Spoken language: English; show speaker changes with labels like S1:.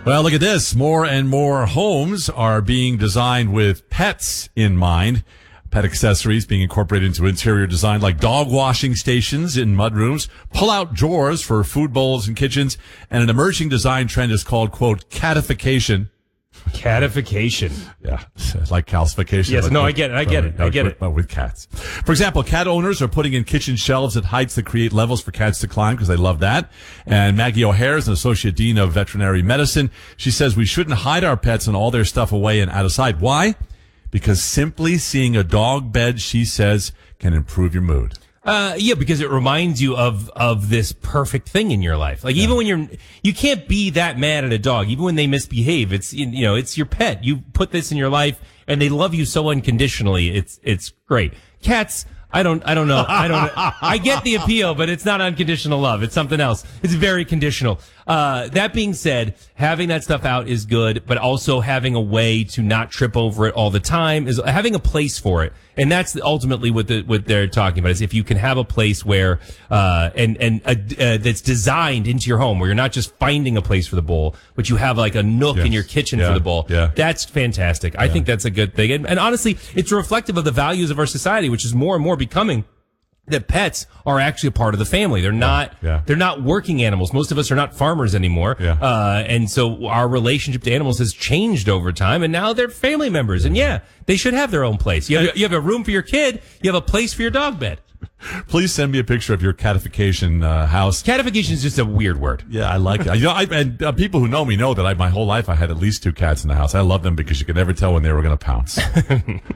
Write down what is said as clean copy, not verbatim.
S1: Well, look at this. More and more homes are being designed with pets in mind. Pet accessories being incorporated into interior design like dog washing stations in mudrooms, pull-out drawers for food bowls in kitchens, and an emerging design trend is called, quote, catification.
S2: Catification.
S1: Yeah, like calcification.
S2: Yes, no, I get it.
S1: But with cats. For example, cat owners are putting in kitchen shelves at heights that create levels for cats to climb because they love that. And Maggie O'Hare is an associate dean of veterinary medicine. She says we shouldn't hide our pets and all their stuff away and out of sight. Why? Because simply seeing a dog bed, she says, can improve your mood.
S2: Yeah, because it reminds you of this perfect thing in your life. Like, even when you can't be that mad at a dog, even when they misbehave. It's your pet. You put this in your life and they love you so unconditionally. It's great. Cats, I don't know. I get the appeal, but it's not unconditional love. It's something else. It's very conditional. That being said, having that stuff out is good, but also having a way to not trip over it all the time is having a place for it. And that's ultimately what they're talking about, is if you can have a place where, that's designed into your home, where you're not just finding a place for the bowl, but you have like a nook in your kitchen for the bowl. Yeah. That's fantastic. I think that's a good thing. And honestly, it's reflective of the values of our society, which is more and more becoming that pets are actually a part of the family. They're not working animals. Most of us are not farmers anymore. And so our relationship to animals has changed over time, and now they're family members. And they should have their own place. You have a room for your kid. You have a place for your dog bed.
S1: Please send me a picture of your catification house.
S2: Catification is just a weird word.
S1: Yeah, I like it. And people who know me know that my whole life I had at least 2 cats in the house. I love them because you could never tell when they were going to pounce.